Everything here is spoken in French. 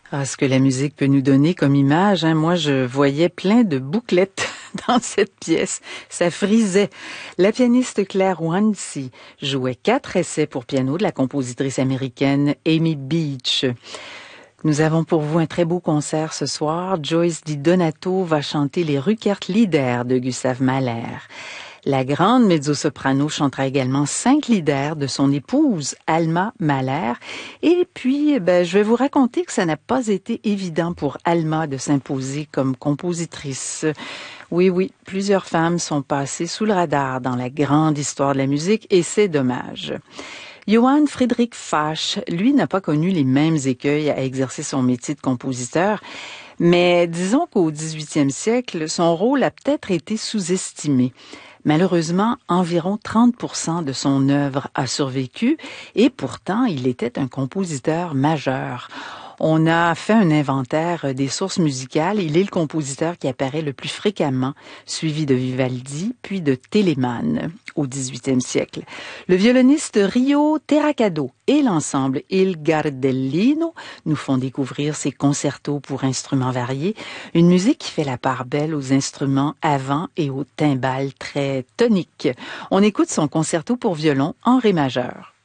Ah, ce que la musique peut nous donner comme image, hein. Moi, je voyais plein de bouclettes dans cette pièce. Ça frisait. La pianiste Claire Wansi jouait 4 essais pour piano de la compositrice américaine Amy Beach. Nous avons pour vous un très beau concert ce soir. Joyce Di Donato va chanter les Rückert-Lieder de Gustav Mahler. La grande mezzo-soprano chantera également 5 lieder de son épouse, Alma Mahler. Et puis, je vais vous raconter que ça n'a pas été évident pour Alma de s'imposer comme compositrice. Oui, plusieurs femmes sont passées sous le radar dans la grande histoire de la musique et c'est dommage. Johann Friedrich Fasch, lui, n'a pas connu les mêmes écueils à exercer son métier de compositeur, mais disons qu'au 18e siècle, son rôle a peut-être été sous-estimé. Malheureusement, environ 30% de son œuvre a survécu et pourtant, il était un compositeur majeur. On a fait un inventaire des sources musicales. Il est le compositeur qui apparaît le plus fréquemment, suivi de Vivaldi, puis de Telemann au 18e siècle. Le violoniste Rio Terracado et l'ensemble Il Gardellino nous font découvrir ses concertos pour instruments variés, une musique qui fait la part belle aux instruments avant et aux timbales très toniques. On écoute son concerto pour violon en ré majeur.